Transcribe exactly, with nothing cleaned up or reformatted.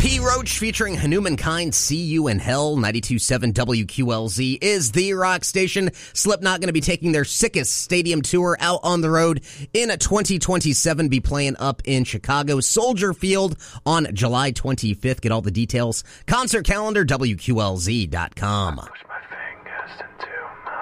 P. Roach featuring Hanumankind, See You in Hell. ninety-two point seven W Q L Z is the rock station. Slipknot going to be taking their sickest stadium tour out on the road in twenty twenty-seven. Be playing up in Chicago, Soldier Field on July twenty-fifth. Get all the details. Concert calendar, W Q L Z dot com.